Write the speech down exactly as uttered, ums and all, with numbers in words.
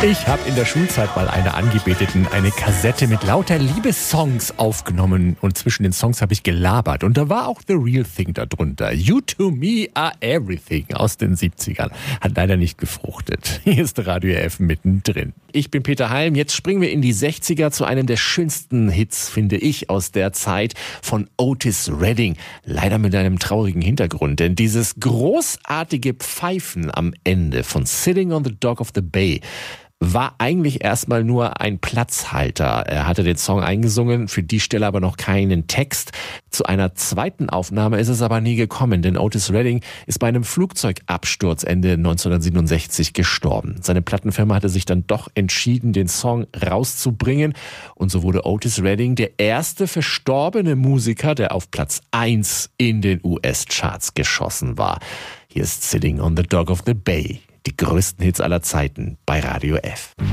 Ich habe in der Schulzeit mal einer Angebeteten eine Kassette mit lauter Liebessongs aufgenommen und zwischen den Songs habe ich gelabert und da war auch The Real Thing darunter. You to me are everything aus den siebzigern. Hat leider nicht gefruchtet. Hier ist Radio F mittendrin. Ich bin Peter Halm. Jetzt springen wir in die sechziger zu einem der schönsten Hits, finde ich, aus der Zeit von Otis Redding. Leider mit einem traurigen Hintergrund, denn dieses großartige Pfeifen am Ende von Sitting on the Dock of the Bay war eigentlich erstmal nur ein Platzhalter. Er hatte den Song eingesungen, für die Stelle aber noch keinen Text. Zu einer zweiten Aufnahme ist es aber nie gekommen, denn Otis Redding ist bei einem Flugzeugabsturz Ende neunzehnhundertsiebenundsechzig gestorben. Seine Plattenfirma hatte sich dann doch entschieden, den Song rauszubringen und so wurde Otis Redding der erste verstorbene Musiker, der auf Platz eins in den U S-Charts geschossen war. Hier ist Sitting on the Dock of the Bay. Die größten Hits aller Zeiten bei Radio F.